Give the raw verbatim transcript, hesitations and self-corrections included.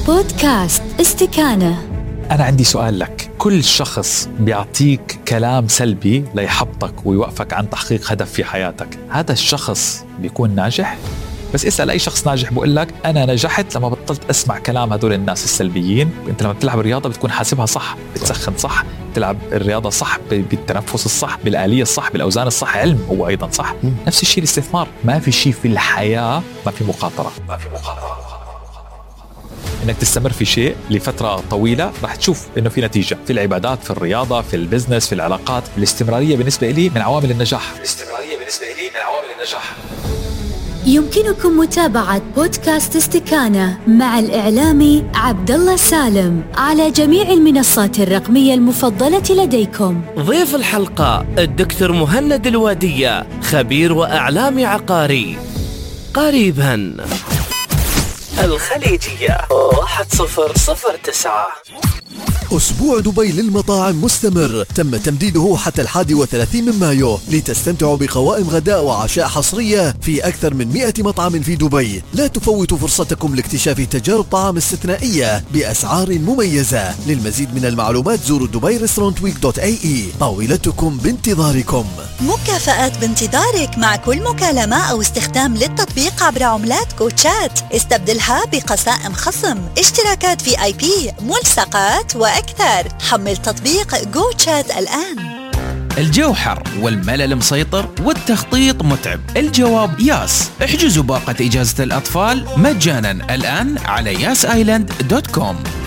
بودكاست استكانة. أنا عندي سؤال لك. كل شخص بيعطيك كلام سلبي ليحبطك ويوقفك عن تحقيق هدف في حياتك، هذا الشخص بيكون ناجح؟ بس اسأل أي شخص ناجح بقول لك أنا نجحت لما بطلت أسمع كلام هدول الناس السلبيين. أنت لما بتلعب الرياضة بتكون حاسبها صح، بتسخن صح، بتلعب الرياضة صح، بالتنفس الصح، بالآلية الصح، بالأوزان الصح، علم هو أيضا صح. م. نفس الشيء الاستثمار. ما في شيء في الحياة ما في مخاطرة، ما في مخاطرة. إنك تستمر في شيء لفترة طويلة راح تشوف إنه في نتيجة في العبادات، في الرياضة، في البزنس، في العلاقات. الاستمرارية بالنسبة لي من عوامل النجاح. الاستمرارية بالنسبة لي من عوامل النجاح. يمكنكم متابعة بودكاست استكانة مع الإعلامي عبدالله سالم على جميع المنصات الرقمية المفضلة لديكم. ضيف الحلقة الدكتور مهند الوادية، خبير وإعلامي عقاري. قريبا الخليجية واحد صفر صفر تسعة. أسبوع دبي للمطاعم مستمر، تم تمديده حتى الحادي والثلاثين من مايو لتستمتعوا بقوائم غداء وعشاء حصرية في أكثر من مئة مطعم في دبي. لا تفوتوا فرصتكم لاكتشاف تجارب طعام استثنائية بأسعار مميزة. للمزيد من المعلومات زوروا دبي ريستورانت ويك دوت اي اي. طاولتكم بانتظاركم. مكافآت بانتظارك مع كل مكالمة أو استخدام للتطبيق عبر عملات كوتشات. استبدلها بقسائم خصم، اشتراكات في آي بي، ملصقات وأكثر. حمل تطبيق كوتشات الآن. الجو حر والملل مسيطر والتخطيط متعب. الجواب ياس. احجزوا باقة إجازة الأطفال مجانا الآن على ياس آيلاند دوت كوم.